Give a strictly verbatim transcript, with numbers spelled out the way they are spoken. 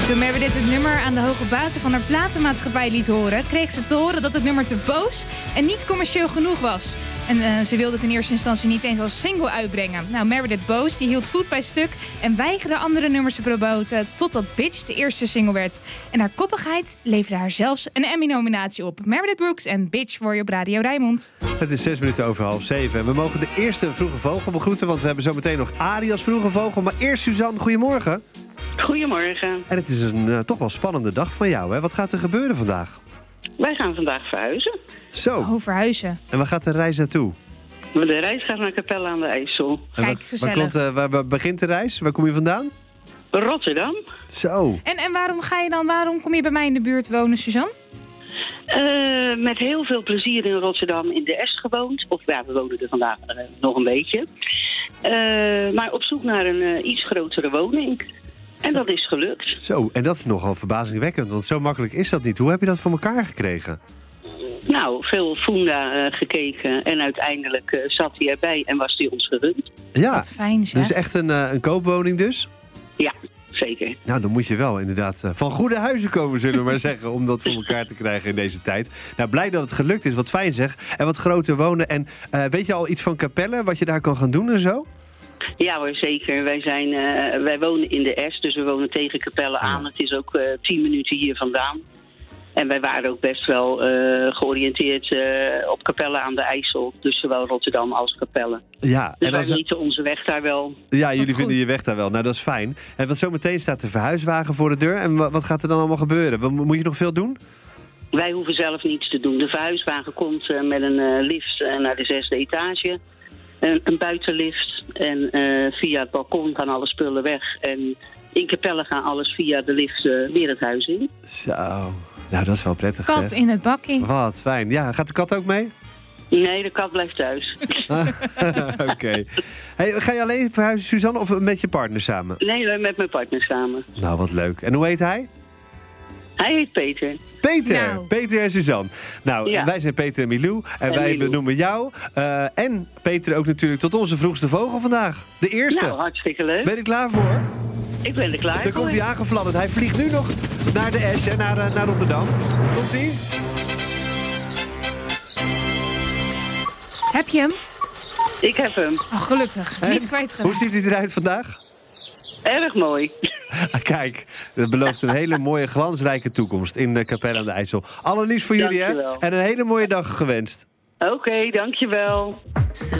Toen Mary dit het nummer aan de hoge bazen van haar platenmaatschappij liet horen, kreeg ze te horen dat het nummer te boos en niet commercieel genoeg was. En uh, ze wilde het in eerste instantie niet eens als single uitbrengen. Nou, Meredith Boos die hield voet bij stuk en weigerde andere nummers te promoten totdat Bitch de eerste single werd. En haar koppigheid leverde haar zelfs een Emmy-nominatie op. Meredith Brooks en Bitch voor je op Radio Rijnmond. Het is zes minuten over half zeven en we mogen de eerste vroege vogel begroeten, want we hebben zo meteen nog Arie als vroege vogel. Maar eerst Suzanne, goedemorgen. Goedemorgen. En het is een uh, toch wel spannende dag van jou, hè? Wat gaat er gebeuren vandaag? Wij gaan vandaag verhuizen. Zo. Oh, verhuizen. En waar gaat de reis naartoe? De reis gaat naar Capelle aan de IJssel. Kijk, waar, gezellig. Waar, komt, uh, waar, waar begint de reis? Waar kom je vandaan? Rotterdam. Zo. En, en waarom ga je dan, waarom kom je bij mij in de buurt wonen, Suzanne? Uh, met heel veel plezier in Rotterdam in de Est gewoond. Of ja, we wonen er vandaag uh, nog een beetje. Uh, maar op zoek naar een uh, iets grotere woning. En dat is gelukt. Zo, en dat is nogal verbazingwekkend, want zo makkelijk is dat niet. Hoe heb je dat voor elkaar gekregen? Nou, veel Funda uh, gekeken en uiteindelijk uh, zat hij erbij en was hij ons gegund. Ja, Wat fijn zeg. dus echt een, uh, een koopwoning dus? Ja, zeker. Nou, dan moet je wel inderdaad uh, van goede huizen komen, zullen we maar zeggen, om dat voor elkaar te krijgen in deze tijd. Nou, blij dat het gelukt is. Wat fijn zeg. En wat groter wonen. En uh, weet je al iets van Capelle, wat je daar kan gaan doen en zo? Ja hoor, zeker. Wij, zijn, uh, wij wonen in de Est, dus we wonen tegen Capelle aan. Ja. Het is ook uh, tien minuten hier vandaan. En wij waren ook best wel uh, georiënteerd uh, op Capelle aan de IJssel. Dus zowel Rotterdam als Capelle. Ja, dus en wij als... genieten onze weg daar wel. Ja, jullie goed. vinden je weg daar wel. Nou, dat is fijn. En wat zometeen staat de verhuiswagen voor de deur. En wat, wat gaat er dan allemaal gebeuren? Moet je nog veel doen? Wij hoeven zelf niets te doen. De verhuiswagen komt uh, met een uh, lift uh, naar de zesde etage. Een, een buitenlift. En uh, via het balkon gaan alle spullen weg. En in Capelle gaan alles via de lift uh, weer het huis in. Zo. Nou, dat is wel prettig, Kat zeg. in het bakkie. Wat fijn. Ja, gaat de kat ook mee? Nee, de kat blijft thuis. Oké. Okay. Hey, ga je alleen verhuizen, Suzanne, of met je partner samen? Nee, met mijn partner samen. Nou, wat leuk. En hoe heet hij? Hij heet Peter. Peter, Nou. Peter en Suzanne. Nou, Ja. wij zijn Peter en Milou. En, En wij Milou. benoemen jou. Uh, en Peter ook natuurlijk tot onze vroegste vogel vandaag. De eerste. Nou, hartstikke leuk. Ben je er klaar voor? Ik ben er klaar Dan voor. komt hij aangefladderd. Hij vliegt nu nog naar de S, hè, naar, uh, naar Rotterdam. Komt hij? Heb je hem? Ik heb hem. Oh, gelukkig. En? Niet kwijtgeraakt. Hoe ziet hij eruit vandaag? Erg mooi. Ah, kijk, dat belooft een hele mooie glansrijke toekomst in uh, Capelle aan de IJssel. Allerliefst voor jullie, hè? Dankjewel. En een hele mooie dag gewenst. Oké, okay, dankjewel.